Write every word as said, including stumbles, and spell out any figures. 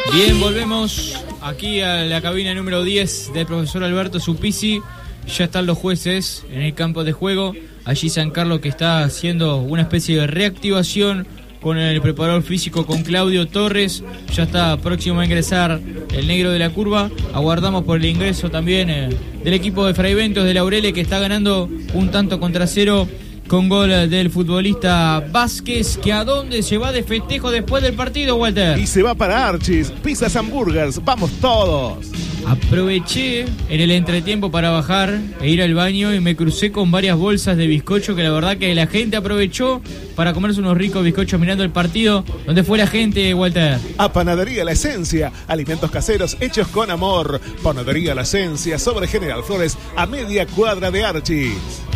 Bien, volvemos aquí a la cabina número diez del profesor Alberto Supisi. Ya están los jueces en el campo de juego. Allí San Carlos, que está haciendo una especie de reactivación con el preparador físico, con Claudio Torres. Ya está próximo a ingresar el negro de la curva. Aguardamos por el ingreso también eh, del equipo de Fray Bentos de Laurele, que está ganando un tanto contra cero con gol del futbolista Vázquez, que a dónde se va de festejo después del partido, Walter. Y se va para Archis, Pizzas Hamburgers, vamos todos. Aproveché en el entretiempo para bajar e ir al baño y me crucé con varias bolsas de bizcocho, que la verdad que la gente aprovechó para comerse unos ricos bizcochos mirando el partido. ¿Dónde fue la gente, Walter? A Panadería La Esencia, alimentos caseros hechos con amor. Panadería La Esencia, sobre General Flores, a media cuadra de Archis.